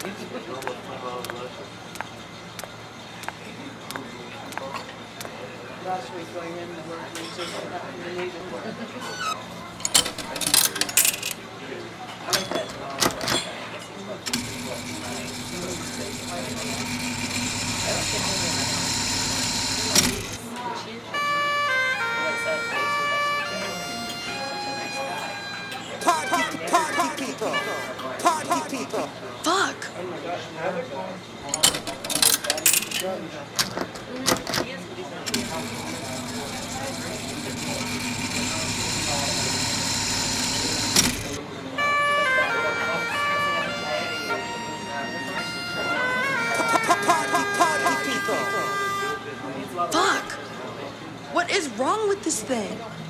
Last week going in the work music and nothing to need it. I like that. Party people. Party people. Fuck. Party people. Fuck. What is wrong with this thing?